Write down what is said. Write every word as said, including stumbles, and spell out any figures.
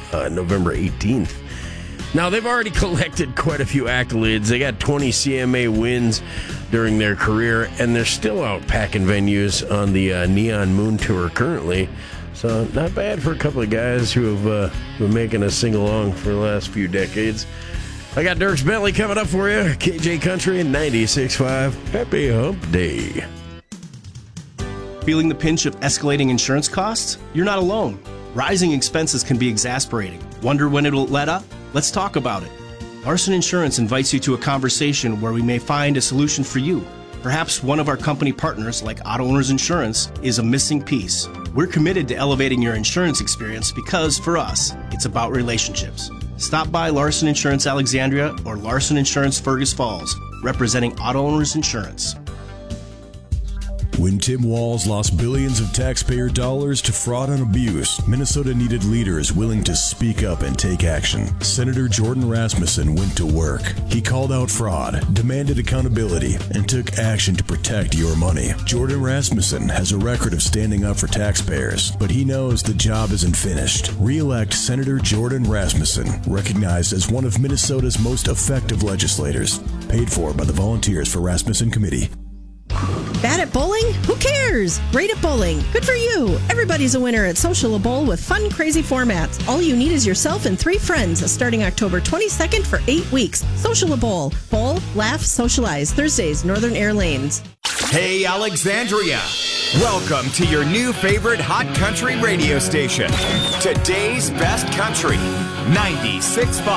uh, November eighteenth. Now, they've already collected quite a few accolades. They got twenty C M A wins during their career, and they're still out packing venues on the uh, Neon Moon Tour currently. So not bad for a couple of guys who have uh, been making us sing along for the last few decades. I got Dierks Bentley coming up for you. K J Country ninety-six point five. Happy Hump Day. Feeling the pinch of escalating insurance costs? You're not alone. Rising expenses can be exasperating. Wonder when it'll let up? Let's talk about it. Larson Insurance invites you to a conversation where we may find a solution for you. Perhaps one of our company partners, like Auto Owners Insurance, is a missing piece. We're committed to elevating your insurance experience because, for us, it's about relationships. Stop by Larson Insurance Alexandria or Larson Insurance Fergus Falls, representing Auto Owners Insurance. When Tim Walz lost billions of taxpayer dollars to fraud and abuse, Minnesota needed leaders willing to speak up and take action. Senator Jordan Rasmussen went to work. He called out fraud, demanded accountability, and took action to protect your money. Jordan Rasmussen has a record of standing up for taxpayers, but he knows the job isn't finished. Re-elect Senator Jordan Rasmussen, recognized as one of Minnesota's most effective legislators. Paid for by the Volunteers for Rasmussen Committee. Bad at bowling? Who cares? Great at bowling. Good for you. Everybody's a winner at Social A Bowl with fun, crazy formats. All you need is yourself and three friends starting October twenty-second for eight weeks. Social A Bowl. Bowl, laugh, socialize. Thursdays, Northern Air Lanes. Hey, Alexandria. Welcome to your new favorite hot country radio station. Today's best country. ninety-six point five